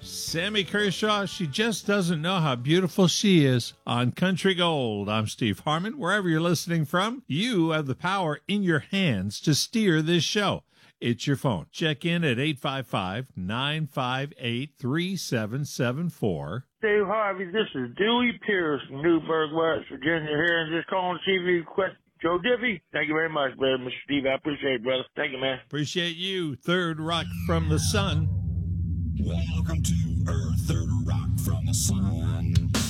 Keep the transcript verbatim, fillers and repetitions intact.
Sammy Kershaw, she just doesn't know how beautiful she is on Country Gold. I'm Steve Harmon. Wherever you're listening from, you have the power in your hands to steer this show. It's your phone. Check in at eight five five, nine five eight, three seven seven four. Dave Harvey, this is Dewey Pierce from Newburgh, West Virginia here, and just calling to see if you quit Joe Diffie. Thank you very much, brother, Mister Steve. I appreciate it, brother. Thank you, man. Appreciate you. Third Rock from the Sun. Welcome to Earth, Third Rock from the Sun.